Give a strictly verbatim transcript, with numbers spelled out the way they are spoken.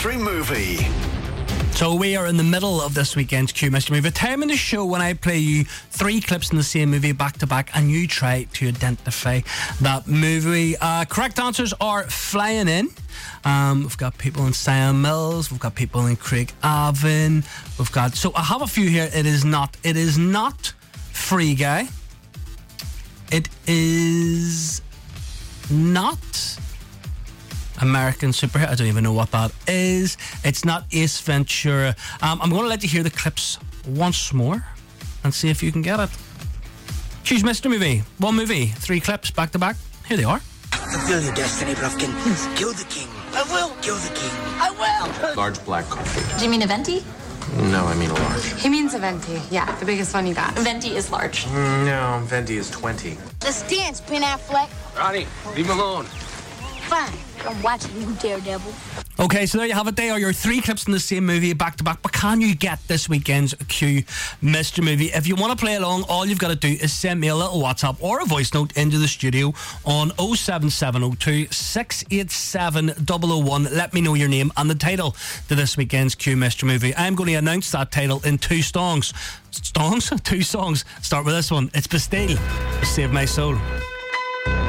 Mystery Movie. So we are in the middle of this weekend's Q Mystery Movie. A time in the show when I play you three clips in the same movie back to back and you try to identify that movie. Uh, correct answers are flying in. Um, we've got people in Sion Mills. We've got people in Craigavon. We've got... So I have a few here. It is not... It is not Free Guy. It is not... American Superhero. I don't even know what that is. It's not Ace Ventura. Um, I'm going to let you hear the clips once more and see if you can get it. Choose Mister Movie. One movie, three clips back to back. Here they are. Fulfill your destiny, Brufkin. Kill the king. I will. Kill the king. I will. Large black coffee. Do you mean a venti? No, I mean a large. He means a venti. Yeah, the biggest one you got. Venti is large. No, venti is twenty. Let's dance, Ben Affleck. Ronnie, leave him alone. Fine. I'm watching you, Daredevil. Okay, so there you have it. They are your three clips in the same movie back to back. But can you get this weekend's Q Mystery Movie? If you want to play along, all you've got to do is send me a little WhatsApp or a voice note into the studio on oh seven seven oh two, six eight seven, zero zero one. Let me know your name and the title to this weekend's Q Mystery Movie. I'm going to announce that title in two songs. Songs? Two songs. Start with this one. It's Bastille. Save My Soul.